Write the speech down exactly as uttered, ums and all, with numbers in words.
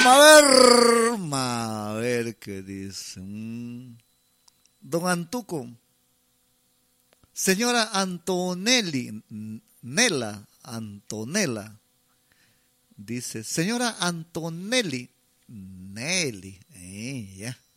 A ver, a ver qué dice. Mm. Don Antuco. Señora Antonelli, Nela, Antonella. Dice, señora Antonelli, Nelly, eh, ya.